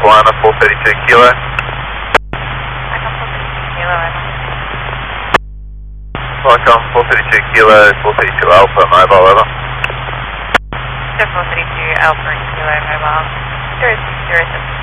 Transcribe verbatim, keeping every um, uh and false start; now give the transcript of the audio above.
Carolina, four thirty-two kilo. Icon four thirty-two kilo, over. Icon four thirty-two kilo, four thirty-two Alpha, mobile, over. So four thirty-two Alpha and Kilo mobile, zero six zero seven.